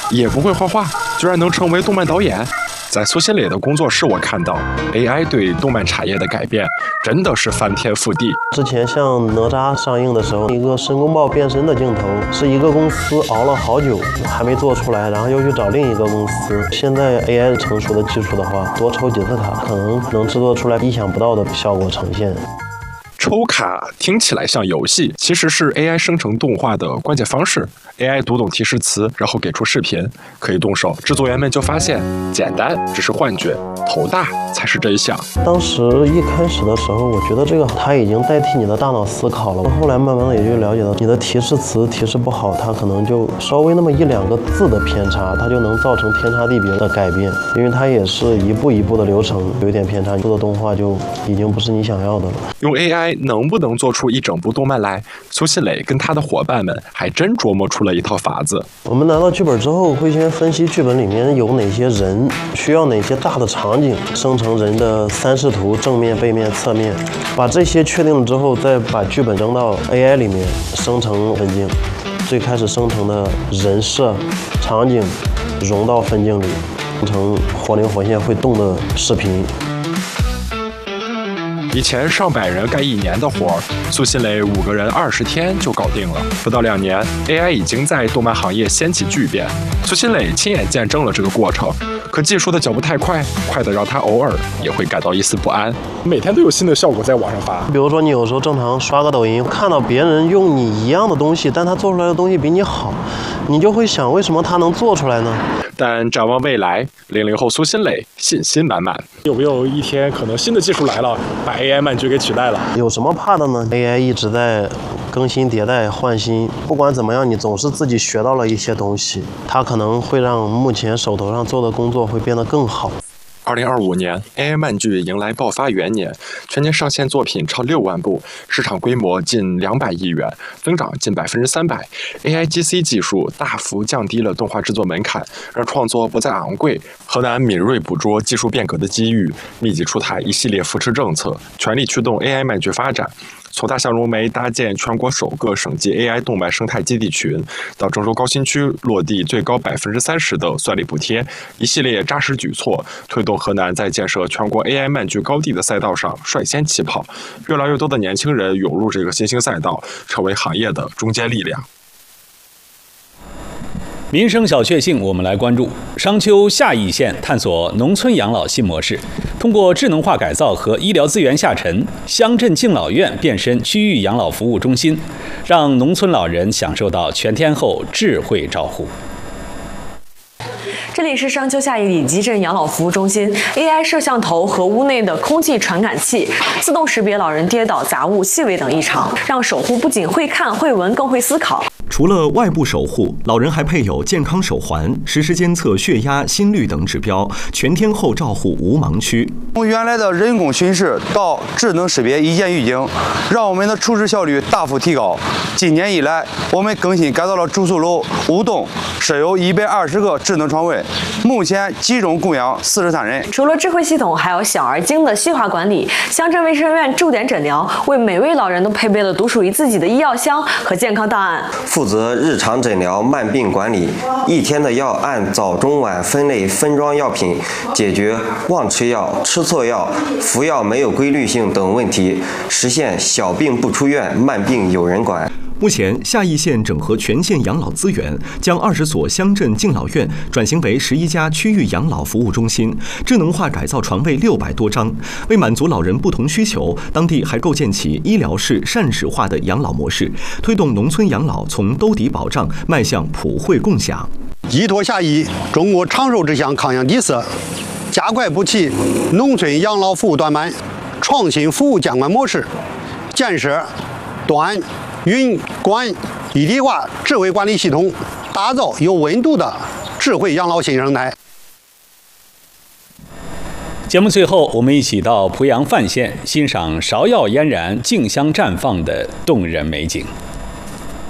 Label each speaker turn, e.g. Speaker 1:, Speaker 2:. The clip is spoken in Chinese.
Speaker 1: 也不会画画，居然能成为动漫导演。在苏新磊的工作室，我看到 AI 对动漫产业的改变真的是翻天覆地。
Speaker 2: 之前像哪吒上映的时候，一个申公豹变身的镜头，是一个公司熬了好久还没做出来，然后又去找另一个公司。现在 AI 成熟的技术的话，多抽几次卡，可能能制作出来意想不到的效果呈现。
Speaker 1: 抽卡听起来像游戏，其实是 AI 生成动画的关键方式。AI 读懂提示词，然后给出视频，可以动手。制作员们就发现，简单只是幻觉，头大才是真相。
Speaker 2: 当时一开始的时候，我觉得这个它已经代替你的大脑思考了。后来慢慢的也就了解到，你的提示词提示不好，它可能就稍微那么1-2个字的偏差，它就能造成天差地别的改变。因为它也是一步一步的流程，有一点偏差，做的动画就已经不是你想要的了。
Speaker 1: 用 AI 能不能做出一整部动漫来？苏新磊跟他的伙伴们还真琢磨出了一套法子。
Speaker 2: 我们拿到剧本之后，会先分析剧本里面有哪些人，需要哪些大的场景，生成人的3视图，正面、背面、侧面。把这些确定了之后，再把剧本扔到 AI 里面生成分镜。最开始生成的人设、场景融到分镜里，生成活灵活现会动的视频。
Speaker 1: 以前上百人干1年的活儿，苏新磊5个人20天就搞定了。不到2年 ，AI 已经在动漫行业掀起巨变。苏新磊亲眼见证了这个过程，可技术的脚步太快，快得让他偶尔也会感到一丝不安。每天都有新的效果在网上发，
Speaker 2: 比如说你有时候正常刷个抖音，看到别人用你一样的东西，但他做出来的东西比你好，你就会想，为什么他能做出来呢？
Speaker 1: 但展望未来，00后苏新磊信心满满。
Speaker 3: 有没有一天可能新的技术来了，把 AI 漫剧给取代了？
Speaker 2: 有什么怕的呢？ AI 一直在更新迭代换新，不管怎么样，你总是自己学到了一些东西，它可能会让目前手头上做的工作会变得更好。
Speaker 1: 2025年 ，AI 漫剧迎来爆发元年，全年上线作品超6万部，市场规模近200亿元，增长近300%。AIGC 技术大幅降低了动画制作门槛，让创作不再昂贵。河南敏锐捕捉技术变革的机遇，密集出台一系列扶持政策，全力驱动 AI 漫剧发展。从大象融媒搭建全国首个省级 AI 动漫生态基地群，到郑州高新区落地最高30%的算力补贴，一系列扎实举措，推动河南在建设全国 AI 漫剧高地的赛道上率先起跑。越来越多的年轻人涌入这个新兴赛道，成为行业的中坚力量。
Speaker 4: 民生小确幸，我们来关注商丘夏邑县探索农村养老新模式，通过智能化改造和医疗资源下沉，乡镇敬老院变身区域养老服务中心，让农村老人享受到全天候智慧照护。
Speaker 5: 这里是商丘夏邑里集镇养老服务中心 ，AI 摄像头和屋内的空气传感器自动识别老人跌倒、杂物、细微等异常，让守护不仅会看、会闻，更会思考。
Speaker 6: 除了外部守护，老人还配有健康手环，实时监测血压、心率等指标，全天候照护无盲区。
Speaker 7: 从原来的人工巡视到智能识别，一键预警，让我们的处置效率大幅提高。今年以来，我们更新改造了住宿楼5栋，设有120个智能床位，目前集中供养43人。
Speaker 5: 除了智慧系统，还有小儿经的细化管理。乡镇卫生院驻点诊疗为每位老人都配备了独属于自己的医药箱和健康档案。
Speaker 8: 负责日常诊疗慢病管理，一天的药按早中晚分类分装药品，解决忘吃药、吃错药、服药没有规律性等问题，实现小病不出院，慢病有人管。
Speaker 6: 目前，夏邑县整合全县养老资源，将20所乡镇敬老院转型为11家区域养老服务中心，智能化改造床位600多张。为满足老人不同需求，当地还构建起医疗式膳食化的养老模式，推动农村养老从兜底保障迈向普惠共享。
Speaker 9: 依托夏邑中国长寿之乡康养底色，加快补齐农村养老服务短板，创新服务监管模式，建设端、云、管一体化智慧管理系统，打造有温度的智慧养老新生态。
Speaker 4: 节目最后，我们一起到濮阳范县欣赏芍药嫣然、竞香绽放的动人美景。